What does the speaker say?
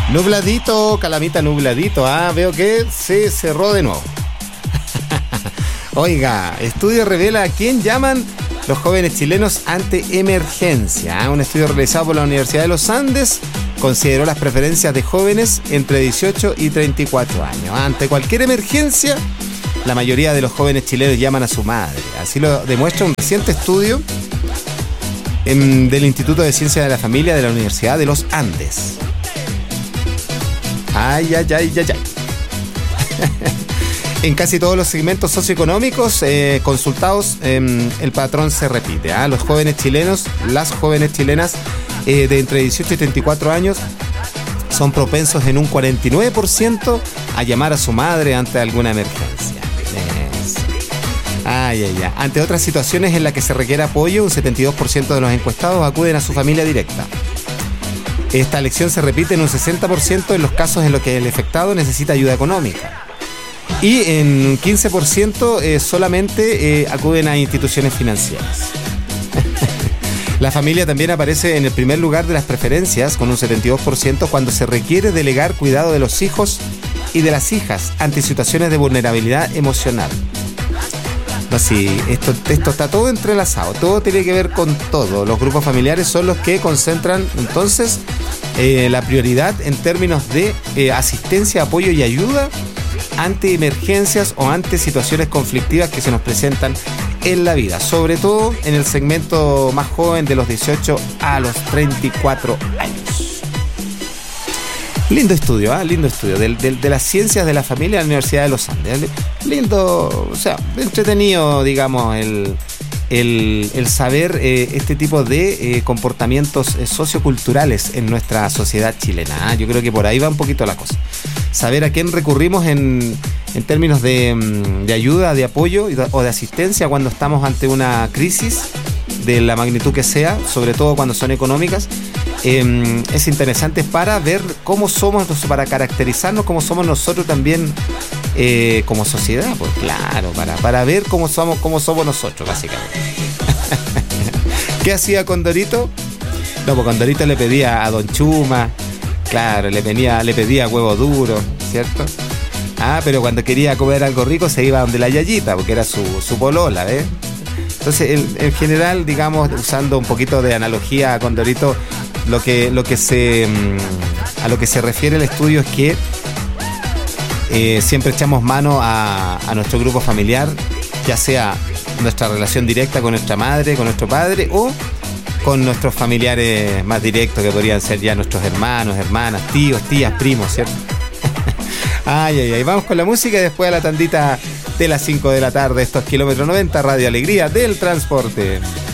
Nubladito, Calamita, nubladito. Veo que se cerró de nuevo. Oiga, estudio revela a quién llaman los jóvenes chilenos ante emergencia. Un estudio realizado por la Universidad de los Andes consideró las preferencias de jóvenes entre 18 y 34 años. Ante cualquier emergencia, la mayoría de los jóvenes chilenos llaman a su madre. Así lo demuestra un reciente estudio del Instituto de Ciencias de la Familia de la Universidad de los Andes. Ay. En casi todos los segmentos socioeconómicos consultados, el patrón se repite. Los jóvenes chilenos, las jóvenes chilenas de entre 18 y 34 años son propensos en un 49% a llamar a su madre ante alguna emergencia. Ante otras situaciones en las que se requiere apoyo, un 72% de los encuestados acuden a su familia directa. Esta elección se repite en un 60% en los casos en los que el afectado necesita ayuda económica. Y en un 15% solamente acuden a instituciones financieras. La familia también aparece en el primer lugar de las preferencias, con un 72%, cuando se requiere delegar cuidado de los hijos y de las hijas ante situaciones de vulnerabilidad emocional. Así, esto está todo entrelazado, todo tiene que ver con todo. Los grupos familiares son los que concentran entonces la prioridad en términos de asistencia, apoyo y ayuda ante emergencias o ante situaciones conflictivas que se nos presentan en la vida, sobre todo en el segmento más joven de los 18 a los 34 años. Lindo estudio, de las ciencias de la familia de la Universidad de los Andes. Lindo, o sea, entretenido, digamos, el saber este tipo de comportamientos socioculturales en nuestra sociedad chilena. Yo creo que por ahí va un poquito la cosa. Saber a quién recurrimos en términos de ayuda, de apoyo o de asistencia cuando estamos ante una crisis de la magnitud que sea, sobre todo cuando son económicas. Es interesante para ver cómo somos, para caracterizarnos cómo somos nosotros también como sociedad, pues claro, para ver cómo somos nosotros, básicamente. ¿Qué hacía Condorito? No, pues Condorito le pedía a Don Chuma, claro, le pedía huevo duro, ¿cierto? Pero cuando quería comer algo rico se iba donde la Yayita, porque era su polola, ¿ves? Entonces, en general, digamos, usando un poquito de analogía a Condorito, a lo que se refiere el estudio es que siempre echamos mano a nuestro grupo familiar, ya sea nuestra relación directa con nuestra madre, con nuestro padre, o con nuestros familiares más directos, que podrían ser ya nuestros hermanos, hermanas, tíos, tías, primos, ¿cierto? Vamos con la música y después a la tandita de las 5 de la tarde. Esto es Kilómetro 90, Radio Alegría del Transporte.